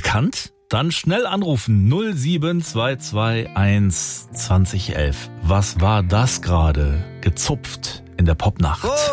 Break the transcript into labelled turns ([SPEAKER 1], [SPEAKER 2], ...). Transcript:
[SPEAKER 1] erkannt? Dann schnell anrufen 07221 2011. Was war das gerade? Gezupft in der Popnacht.